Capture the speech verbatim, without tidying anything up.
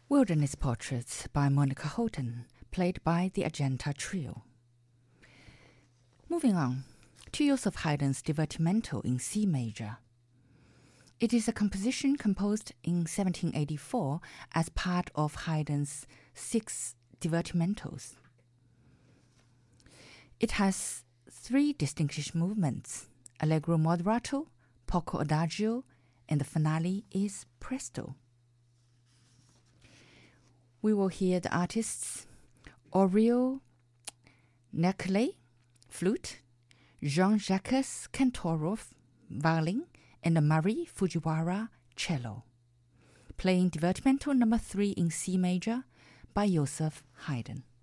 Wilderness Portraits by Monica Houghton, played by the Argenta Trio. Moving on to Joseph Haydn's Divertimento in C major. It is a composition composed in seventeen eighty-four as part of Haydn's six divertimentos. It has three distinguished movements, Allegro moderato, Poco adagio, and the finale is Presto. We will hear the artists Orio Neckley, flute, Jean-Jacques Kantorov, violin, and Mari Fujiwara, cello, playing Divertimento number three in C major by Joseph Haydn.